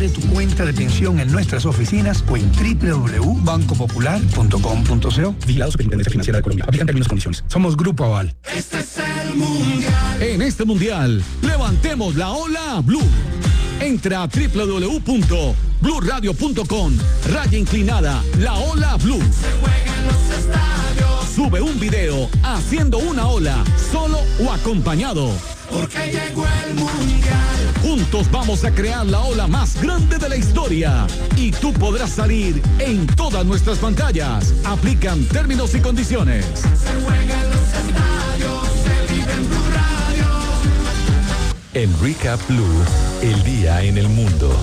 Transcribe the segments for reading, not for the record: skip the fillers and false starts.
Abre tu cuenta de pensión en nuestras oficinas o en www.bancopopular.com.co. Vigilado Superintendencia Financiera de Colombia. Aplican términos y condiciones. Somos Grupo Aval. Este es el Mundial. En este Mundial, levantemos la ola Blue. Entra a www.bluradio.com. Raya inclinada, la ola Blue. Se juega en los estadios. Sube un video haciendo una ola, solo o acompañado. Porque llegó el Mundial. Juntos vamos a crear la ola más grande de la historia. Y tú podrás salir en todas nuestras pantallas. Aplican términos y condiciones. Se juega en los estadios. Se vive en Blue Radio. En Recap Blue, el día en el mundo.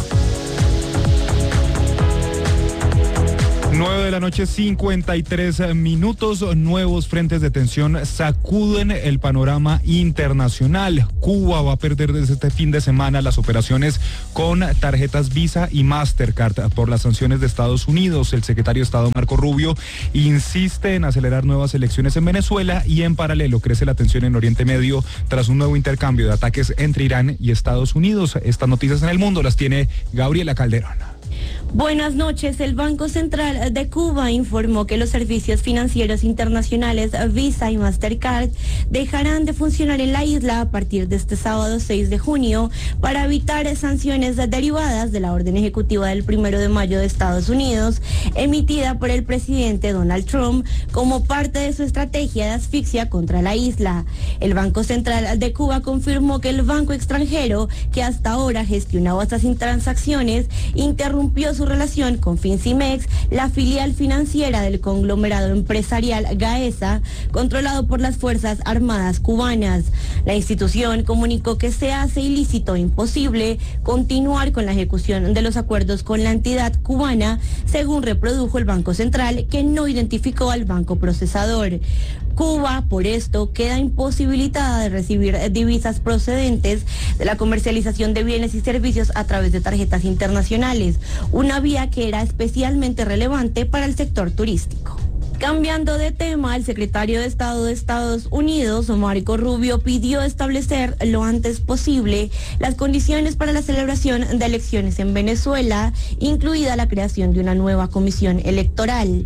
9:53 p.m. Nuevos frentes de tensión sacuden el panorama internacional. Cuba va a perder desde este fin de semana las operaciones con tarjetas Visa y Mastercard por las sanciones de Estados Unidos. El secretario de Estado Marco Rubio insiste en acelerar nuevas elecciones en Venezuela y en paralelo crece la tensión en Oriente Medio tras un nuevo intercambio de ataques entre Irán y Estados Unidos. Estas noticias en el mundo las tiene Gabriela Calderón. Buenas noches. El Banco Central de Cuba informó que los servicios financieros internacionales Visa y Mastercard dejarán de funcionar en la isla a partir de este sábado 6 de junio para evitar sanciones derivadas de la orden ejecutiva del 1 de mayo de Estados Unidos, emitida por el presidente Donald Trump como parte de su estrategia de asfixia contra la isla. El Banco Central de Cuba confirmó que el banco extranjero, que hasta ahora gestionaba estas transacciones, interrumpió su relación con Fincimex, la filial financiera del conglomerado empresarial Gaesa, controlado por las Fuerzas Armadas cubanas. La institución comunicó que se hace ilícito e imposible continuar con la ejecución de los acuerdos con la entidad cubana, según reprodujo el Banco Central, que no identificó al banco procesador. Cuba, por esto, queda imposibilitada de recibir divisas procedentes de la comercialización de bienes y servicios a través de tarjetas internacionales, una vía que era especialmente relevante para el sector turístico. Cambiando de tema, el secretario de Estado de Estados Unidos, Marco Rubio, pidió establecer lo antes posible las condiciones para la celebración de elecciones en Venezuela, incluida la creación de una nueva comisión electoral.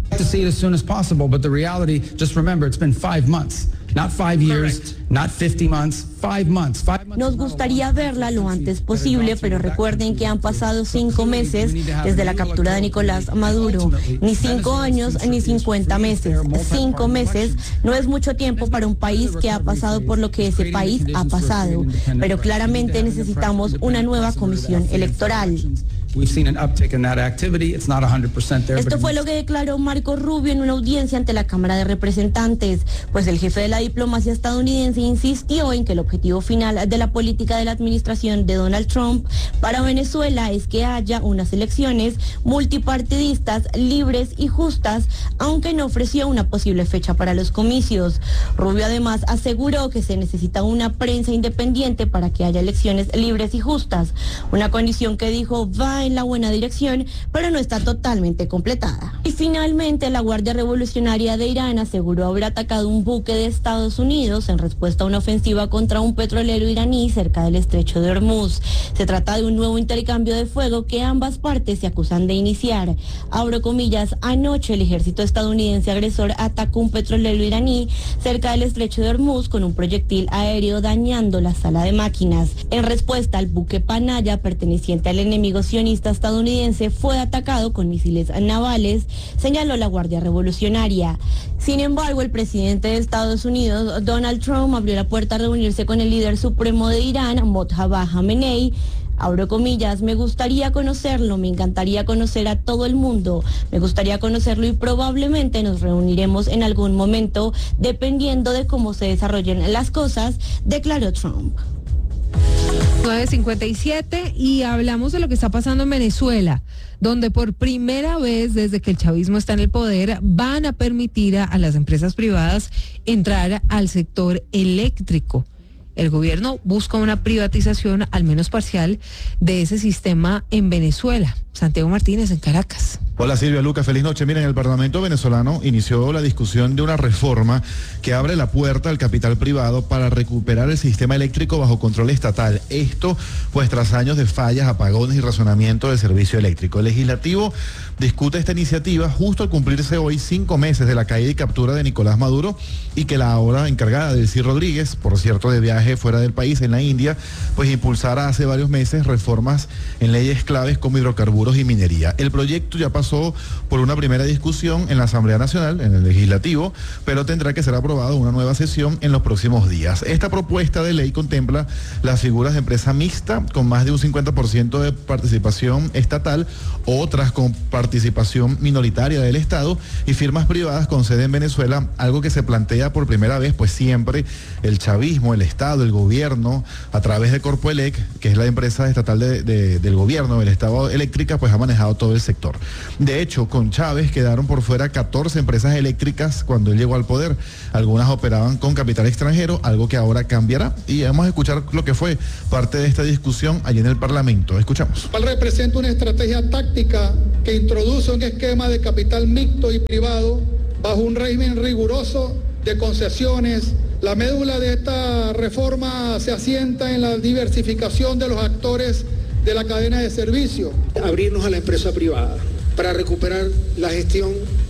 Not 5 years, not 50 months, 5 months. Nos gustaría verla lo antes posible, pero recuerden que han pasado 5 meses desde la captura de Nicolás Maduro. Ni 5 años, ni 50 meses. 5 meses no es mucho tiempo para un país que ha pasado por lo que ese país ha pasado, pero claramente necesitamos una nueva comisión electoral. Esto fue lo que declaró Marco Rubio en una audiencia ante la Cámara de Representantes, pues el jefe de la diplomacia estadounidense insistió en que el objetivo final de la política de la administración de Donald Trump para Venezuela es que haya unas elecciones multipartidistas, libres y justas, aunque no ofreció una posible fecha para los comicios. Rubio además aseguró que se necesita una prensa independiente para que haya elecciones libres y justas, una condición que dijo va en la buena dirección, pero no está totalmente completada. Y finalmente, la Guardia Revolucionaria de Irán aseguró haber atacado un buque de Estados Unidos en respuesta a una ofensiva contra un petrolero iraní cerca del estrecho de Hormuz. Se trata de un nuevo intercambio de fuego que ambas partes se acusan de iniciar. Abro comillas, anoche el ejército estadounidense agresor atacó un petrolero iraní cerca del estrecho de Hormuz con un proyectil aéreo dañando la sala de máquinas. En respuesta, el buque Panaya, perteneciente al enemigo sionista estadounidense, fue atacado con misiles navales, señaló la Guardia Revolucionaria. Sin embargo, el presidente de Estados Unidos, Donald Trump, abrió la puerta a reunirse con el líder supremo de Irán, Mojtaba Khamenei. Abro comillas, me gustaría conocerlo, me encantaría conocer a todo el mundo, me gustaría conocerlo y probablemente nos reuniremos en algún momento, dependiendo de cómo se desarrollen las cosas, declaró Trump. 9:57 y hablamos de lo que está pasando en Venezuela, donde por primera vez desde que el chavismo está en el poder van a permitir a las empresas privadas entrar al sector eléctrico. El gobierno busca una privatización, al menos parcial, de ese sistema en Venezuela. Santiago Martínez en Caracas. Hola Silvia, Lucas, feliz noche. Miren, el Parlamento venezolano inició la discusión de una reforma que abre la puerta al capital privado para recuperar el sistema eléctrico bajo control estatal. Esto, pues tras años de fallas, apagones y razonamiento del servicio eléctrico. El legislativo discute esta iniciativa justo al cumplirse hoy 5 meses de la caída y captura de Nicolás Maduro y que la ahora encargada Delcy Rodríguez, por cierto de viaje fuera del país, en la India, pues impulsara hace varios meses reformas en leyes claves como hidrocarburos y minería. El proyecto ya pasó por una primera discusión en la Asamblea Nacional, en el Legislativo, pero tendrá que ser aprobado una nueva sesión en los próximos días. Esta propuesta de ley contempla las figuras de empresa mixta con más de un 50% de participación estatal, otras con participación minoritaria del Estado y firmas privadas con sede en Venezuela, algo que se plantea por primera vez, pues siempre el chavismo, el Estado, el gobierno, a través de Corpoelec, que es la empresa estatal del gobierno, del Estado eléctrica, pues ha manejado todo el sector. De hecho, con Chávez quedaron por fuera 14 empresas eléctricas cuando él llegó al poder. Algunas operaban con capital extranjero, algo que ahora cambiará. Y vamos a escuchar lo que fue parte de esta discusión allí en el Parlamento. Escuchamos. ¿Cuál representa una estrategia táctica que introduce un esquema de capital mixto y privado bajo un régimen riguroso de concesiones? La médula de esta reforma se asienta en la diversificación de los actores de la cadena de servicio. Abrirnos a la empresa privada para recuperar la gestión,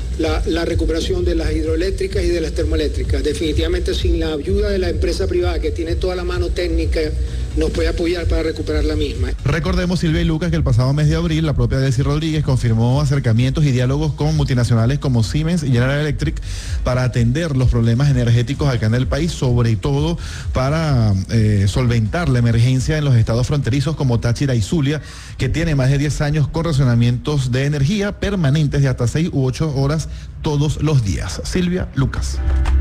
la recuperación de las hidroeléctricas y de las termoeléctricas. Definitivamente sin la ayuda de la empresa privada que tiene toda la mano técnica nos puede apoyar para recuperar la misma. Recordemos, Silvia y Lucas, que el pasado mes de abril la propia Delcy Rodríguez confirmó acercamientos y diálogos con multinacionales como Siemens y General Electric para atender los problemas energéticos acá en el país, sobre todo para solventar la emergencia en los estados fronterizos como Táchira y Zulia, que tiene más de 10 años con racionamientos de energía permanentes de hasta 6 u 8 horas todos los días. Silvia, Lucas.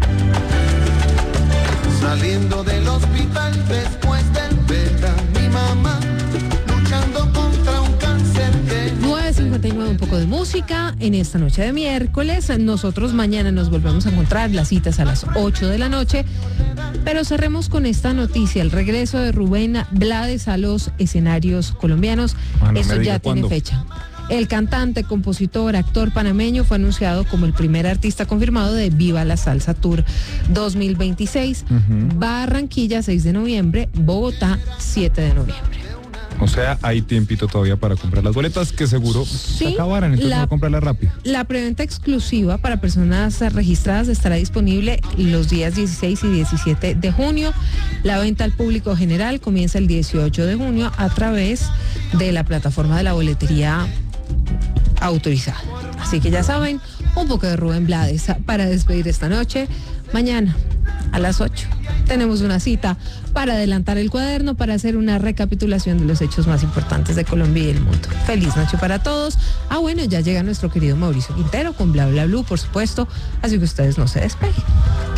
Saliendo del hospital después del verano, mi mamá luchando contra un cáncer de... 9:59, un poco de música en esta noche de miércoles. Nosotros mañana nos volvemos a encontrar, las citas a las 8 de la noche, pero cerremos con esta noticia, el regreso de Rubén Blades a los escenarios colombianos. Eso ya tiene fecha. El cantante, compositor, actor panameño fue anunciado como el primer artista confirmado de Viva la Salsa Tour 2026. Barranquilla 6 de noviembre, Bogotá 7 de noviembre. O sea, hay tiempito todavía para comprar las boletas que seguro se acabarán, entonces no comprarlas rápido. La preventa exclusiva para personas registradas estará disponible los días 16 y 17 de junio. La venta al público general comienza el 18 de junio a través de la plataforma de la boletería autorizada. Así que ya saben, un poco de Rubén Blades para despedir esta noche. Mañana a las 8 tenemos una cita para adelantar el cuaderno, para hacer una recapitulación de los hechos más importantes de Colombia y el mundo. Feliz noche para todos. Bueno, ya llega nuestro querido Mauricio Quintero con Bla Bla Blue, por supuesto, así que ustedes no se despeguen.